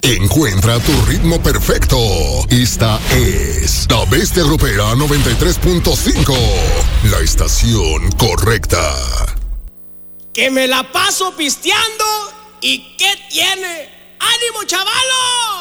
Encuentra tu ritmo perfecto. Esta es La Bestia Grupera 93.5, la estación correcta. Que me la paso pisteando y ¿qué tiene? ¡Ánimo, chavalo!